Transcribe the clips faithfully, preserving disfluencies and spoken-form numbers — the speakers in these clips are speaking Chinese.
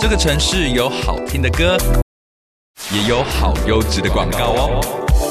这个城市有好听的歌，也有好优质的广告哦。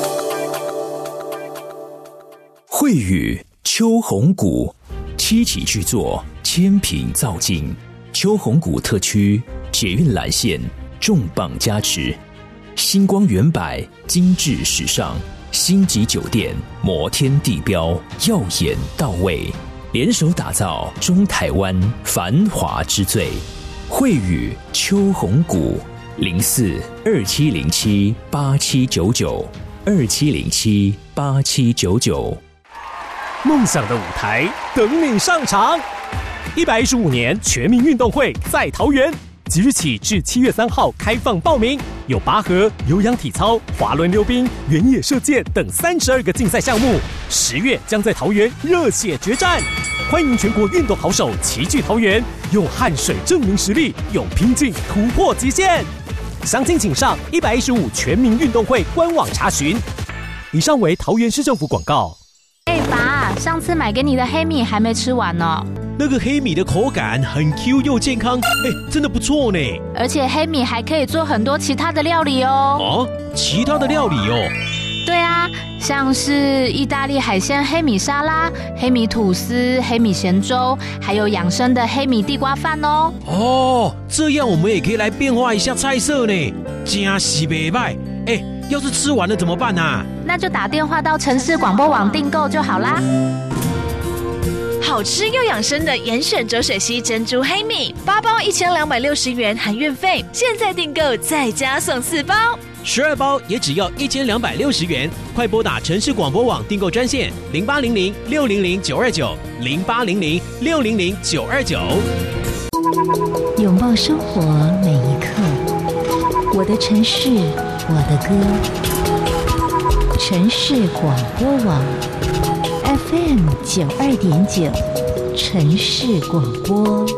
慧宇秋红谷七期巨作，千品造景，秋红谷特区捷运蓝线重磅加持，星光远百精致时尚，星级酒店摩天地标耀眼到位，联手打造中台湾繁华之最。慧宇秋红谷零四二七零七八七九九二七零七八七九九。 梦想的舞台等你上场。一百一十五年全民运动会在桃园，即日起至七月三号开放报名，有拔河、有氧体操、滑轮溜冰、原野射箭等三十二个竞赛项目。十月将在桃园热血决战，欢迎全国运动好手齐聚桃园，用汗水证明实力，用拼劲突破极限。详情请上一百一十五全民运动会官网查询。以上为桃园市政府广告。 哎、欸，爸，上次买给你的黑米还没吃完呢。 那个黑米的口感很 Q 又健康，哎，真的不错呢。 而且黑米还可以做很多其他的料理哦。 哦，其他的料理哦？ 对啊，像是意大利海鲜黑米沙拉、黑米吐司、黑米咸粥，还有养生的黑米地瓜饭哦。 哦，这样我们也可以来变化一下菜色呢，真是不错。哎，要是吃完了怎么办啊？ 那就打电话到城市广播网订购就好啦。 好吃又养生的严选浊水溪珍珠黑米，八包一千两百六十元含运费，现在订购再加送四包， 十二包也只要一千两百六十元。快拨打城市广播网订购专线零八零零六零零九二九零八零零六零零九二九。 拥抱生活每一刻，我的城市，我的歌，城市广播网 F M 九二点九，城市广播。